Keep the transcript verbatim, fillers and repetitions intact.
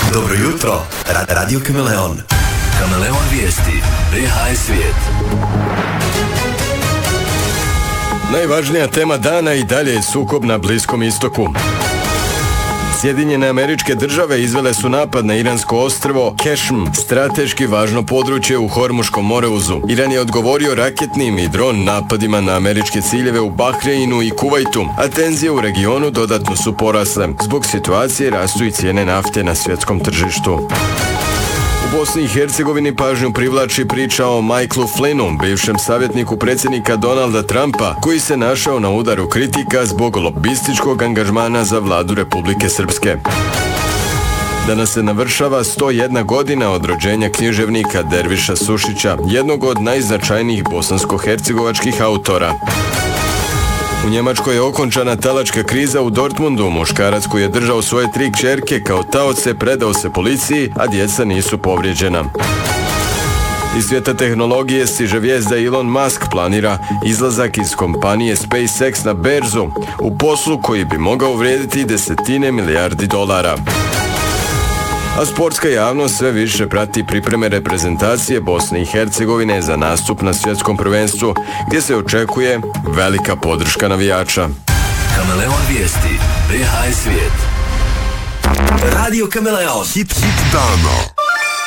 Dobro jutro, Ra- Radio Kameleon. Kameleon vijesti, B H je svijet. Najvažnija tema dana i dalje je sukob na Bliskom istoku. Sjedinjene Američke Države izvele su napad na iransko ostrvo Kešm, strateški važno područje u Hormuškom moreuzu. Iran je odgovorio raketnim i dron napadima na američke ciljeve u Bahreinu i Kuvajtu, a tenzije u regionu dodatno su porasle. Zbog situacije rastu i cijene nafte na svjetskom tržištu. U Bosni i Hercegovini pažnju privlači priča o Michaelu Flynnu, bivšem savjetniku predsjednika Donalda Trumpa, koji se našao na udaru kritika zbog lobističkog angažmana za vladu Republike Srpske. Danas se navršava sto jedna godina od rođenja književnika Derviša Sušića, jednog od najznačajnijih bosansko-hercegovačkih autora. U Njemačkoj je okončana talačka kriza u Dortmundu. Muškarac koji je držao svoje tri kćerke kao taoce predao se policiji, a djeca nisu povrijeđena. Iz svijeta tehnologije stiže vijest da Elon Musk planira izlazak iz kompanije SpaceX na berzu u poslu koji bi mogao vrijediti desetine milijardi dolara. A sportska javnost sve više prati pripreme reprezentacije Bosne i Hercegovine za nastup na svjetskom prvenstvu, gdje se očekuje velika podrška navijača. Kameleon vijesti, B H je svijet. Radio Kameleon. Hit, hit dana.